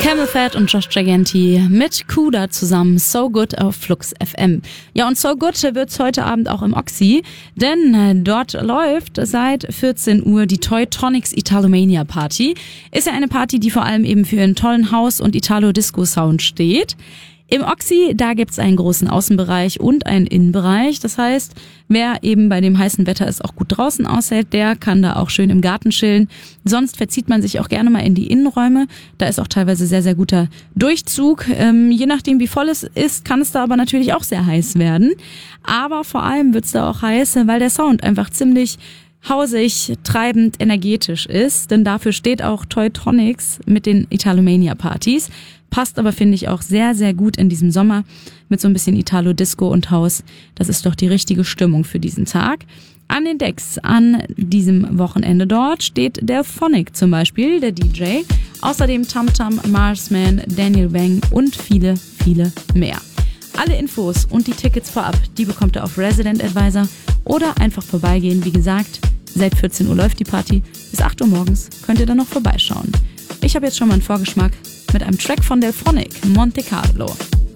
Camel Fat und Josh Gigante mit Kuda zusammen, So Good auf Flux FM. Ja, und So Good wird's heute Abend auch im Oxy, denn dort läuft seit 14 Uhr die Toy Tonics Italomania Party. Ist ja eine Party, die vor allem eben für einen tollen House- und Italo-Disco-Sound steht. Im Oxy, da gibt's einen großen Außenbereich und einen Innenbereich. Das heißt, wer eben bei dem heißen Wetter es auch gut draußen aushält, der kann da auch schön im Garten chillen. Sonst verzieht man sich auch gerne mal in die Innenräume. Da ist auch teilweise sehr, sehr guter Durchzug. Je nachdem, wie voll es ist, kann es da aber natürlich auch sehr heiß werden. Aber vor allem wird's da auch heiß, weil der Sound einfach ziemlich hausig, treibend, energetisch ist. Denn dafür steht auch Toy Tonics mit den Italomania-Partys. Passt aber, finde ich, auch sehr, sehr gut in diesem Sommer mit so ein bisschen Italo-Disco und Haus. Das ist doch die richtige Stimmung für diesen Tag. An den Decks an diesem Wochenende dort steht der Phonic zum Beispiel, der DJ. Außerdem Tamtam, Marsman, Daniel Wang und viele, viele mehr. Alle Infos und die Tickets vorab, die bekommt ihr auf Resident Advisor oder einfach vorbeigehen. Wie gesagt, seit 14 Uhr läuft die Party. Bis 8 Uhr morgens könnt ihr dann noch vorbeischauen. Ich habe jetzt schon mal einen Vorgeschmack mit einem Track von Delphonic, Monte Carlo.